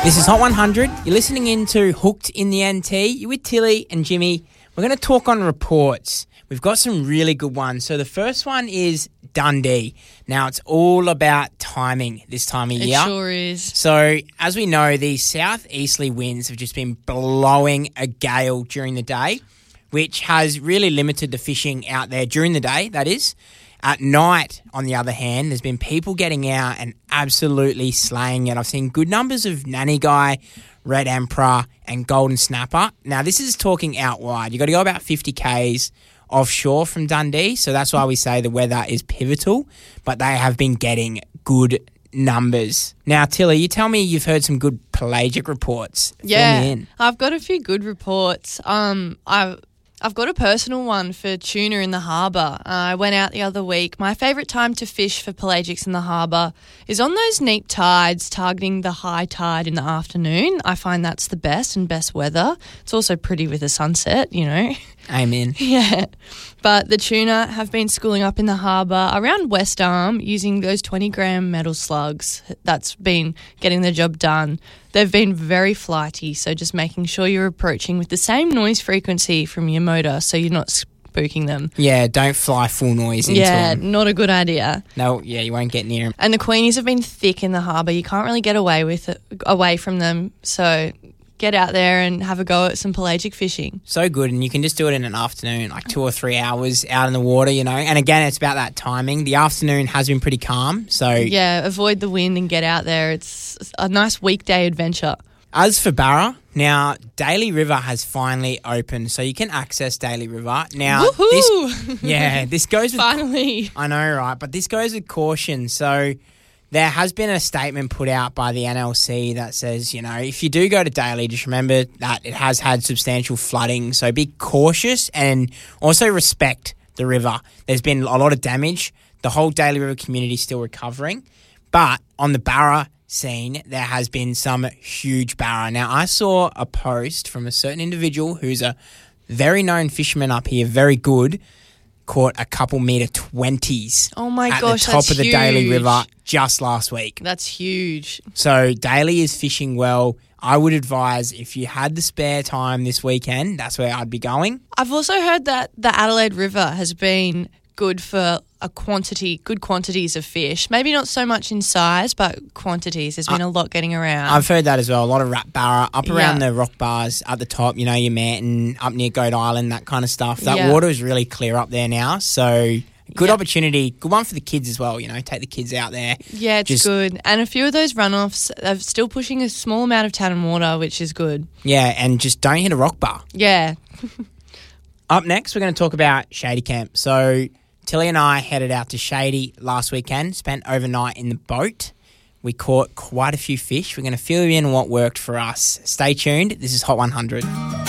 This is Hot 100. You're listening into Hooked in the NT. You're with Tilly and Jimmy. We're going to talk on reports. We've got some really good ones. So the first one is Dundee. Now, it's all about timing this time of year. It sure is. So, as we know, these southeasterly winds have just been blowing a gale during the day, which has really limited the fishing out there during the day, that is. At night, on the other hand, there's been people getting out and absolutely slaying it. I've seen good numbers of Nanny Guy, Red Emperor, and Golden Snapper. Now, this is talking out wide. You've got to go about 50 Ks offshore from Dundee, so that's why we say the weather is pivotal, but they have been getting good numbers. Now, Tilly, you tell me you've heard some good pelagic reports. Fill me in. I've got a few good reports. I've got a personal one for tuna in the harbour. I went out the other week. My favourite time to fish for pelagics in the harbour is on those neap tides targeting the high tide in the afternoon. I find that's the best and best weather. It's also pretty with a sunset, you know. Amen. Yeah. But the tuna have been schooling up in the harbour around West Arm using those 20-gram metal slugs. That's been getting the job done. They've been very flighty, so just making sure you're approaching with the same noise frequency from your motor so you're not spooking them. Yeah, don't fly full noise into them. Yeah, not a good idea. No, yeah, you won't get near them. And the queenies have been thick in the harbour. You can't really get away from them, so get out there and have a go at some pelagic fishing. So good, and you can just do it in an afternoon, like 2 or 3 hours out in the water, you know. And again, it's about that timing. The afternoon has been pretty calm, so... Yeah, avoid the wind and get out there. It's a nice weekday adventure. As for Barra, now, Daly River has finally opened, so you can access Daly River. Now, woohoo! This goes with... Finally. I know, right? But this goes with caution, so... There has been a statement put out by the NLC that says, you know, if you do go to Daly, just remember that it has had substantial flooding. So be cautious and also respect the river. There's been a lot of damage. The whole Daly River community is still recovering. But on the Barra scene, there has been some huge Barra. Now, I saw a post from a certain individual who's a very known fisherman up here, very good, caught a couple metre 20s oh my at gosh, the top of the huge. Daly River just last week. That's huge. So Daly is fishing well. I would advise if you had the spare time this weekend, that's where I'd be going. I've also heard that the Adelaide River has been good for good quantities of fish. Maybe not so much in size, but quantities. There's been a lot getting around. I've heard that as well. A lot of rat barra up around the rock bars at the top, you know, your Manton, up near Goat Island, that kind of stuff. That water is really clear up there now. So good opportunity. Good one for the kids as well, you know, take the kids out there. Yeah, it's good. And a few of those runoffs are still pushing a small amount of tannin water, which is good. Yeah, and just don't hit a rock bar. Yeah. Up next, we're going to talk about Shady Camp. So Tilly and I headed out to Shady last weekend, spent overnight in the boat. We caught quite a few fish. We're going to fill you in what worked for us. Stay tuned. This is Hot 100.